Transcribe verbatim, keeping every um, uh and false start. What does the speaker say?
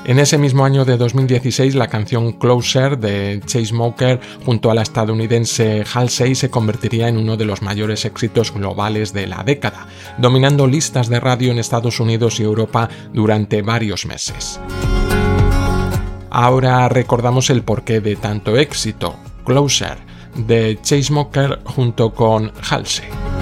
En ese mismo año de dos mil dieciséis, la canción Closer de Chainsmokers junto a la estadounidense Halsey se convertiría en uno de los mayores éxitos globales de la década, dominando listas de radio en Estados Unidos y Europa durante varios meses. Ahora recordamos el porqué de tanto éxito. Closer de Chainsmokers junto con Halsey.